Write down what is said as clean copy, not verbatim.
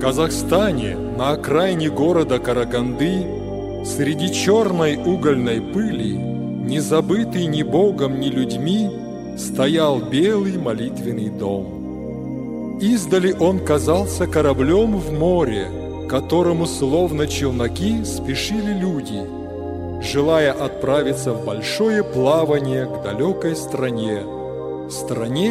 Казахстане, на окраине города Караганды, среди черной угольной пыли, не забытый ни Богом, ни людьми, стоял белый молитвенный дом. Издали он казался кораблем в море, к которому словно челноки спешили люди, желая отправиться в большое плавание к далекой стране,